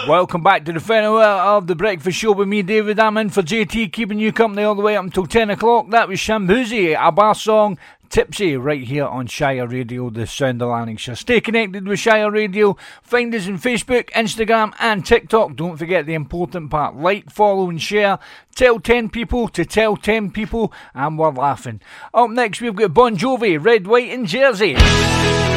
Welcome back to the final hour of the Breakfast Show with me, David. I'm in for JT, keeping you company all the way up until 10 o'clock. That was Shambuzi, a bar song, Tipsy, right here on Shire Radio, the sound of Lanarkshire. Stay connected with Shire Radio. Find us on Facebook, Instagram and TikTok. Don't forget the important part. Like, follow and share. Tell 10 people to tell 10 people, and we're laughing. Up next, we've got Bon Jovi, Red, White and Jersey.